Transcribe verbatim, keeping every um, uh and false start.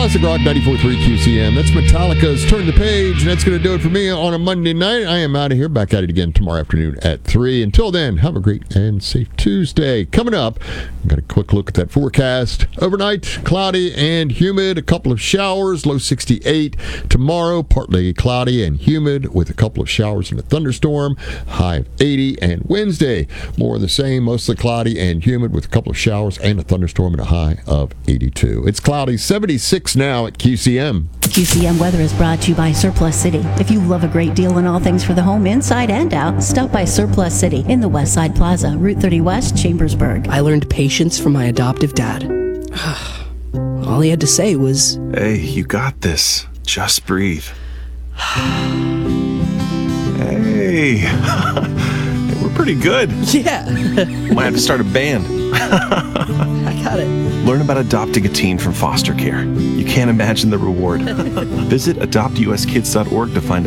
Classic Rock ninety-four point three Q C M. That's Metallica's Turn the Page, and that's going to do it for me on a Monday night. I am out of here. Back at it again tomorrow afternoon at three. Until then, have a great and safe Tuesday. Coming up, I've got a quick look at that forecast. Overnight, cloudy and humid. A couple of showers, low sixty-eight. Tomorrow, partly cloudy and humid with a couple of showers and a thunderstorm, high of eighty. And Wednesday, more of the same, mostly cloudy and humid with a couple of showers and a thunderstorm and a high of eighty-two. It's cloudy, seventy-six now at Q C M. Q C M weather is brought to you by Surplus City. If you love a great deal on all things for the home, inside and out, stop by Surplus City in the West Side Plaza, Route thirty West, Chambersburg. I learned patience from my adoptive dad. All he had to say was, "Hey, you got this. Just breathe." Hey, we're pretty good. Yeah. Might have to start a band. I got it. Learn about adopting a teen from foster care. You can't imagine the reward. Visit adopt u s kids dot org to find